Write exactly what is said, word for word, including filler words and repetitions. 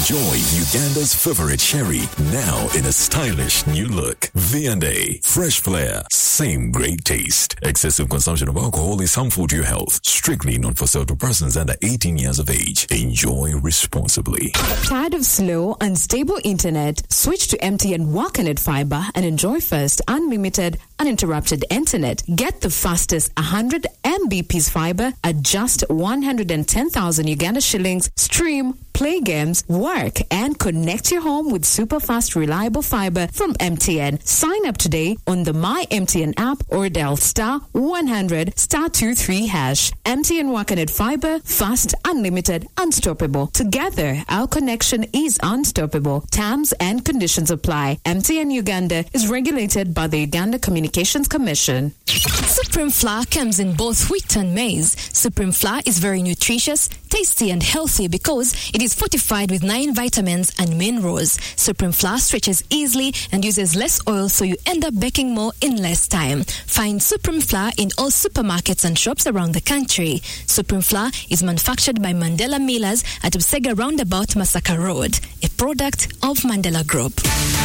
Enjoy Uganda's favorite sherry, now in a stylish new look. V and A, fresh flair, same great taste. Excessive consumption of alcohol is harmful to your health. Strictly not for sale to persons under eighteen years of age. Enjoy responsibly. Tired of slow, unstable internet? Switch to M T N Walknet Fiber and enjoy first unlimited, uninterrupted internet. Get the fastest one hundred megabits per fiber at just one hundred ten thousand Uganda shillings. Stream, play games, work, and connect your home with super fast, reliable fiber from M T N. Sign up today on the My M T N app or dial star one hundred star two three hash. M T N Walknet Fiber, fast, unlimited, unstoppable. Together, our connection is unstoppable. Terms and conditions apply. M T N Uganda is regulated by the Uganda Communications Commission. Supreme Flour comes in both wheat and maize. Supreme Flour is very nutritious, tasty and healthy because it is fortified with nine vitamins and minerals. Supreme Flour stretches easily and uses less oil, so you end up baking more in less time. Find Supreme Flour in all supermarkets and shops around the country. Supreme Flour is manufactured by Mandela Millers at Busega Roundabout, Masaka Road, a product of Mandela Group.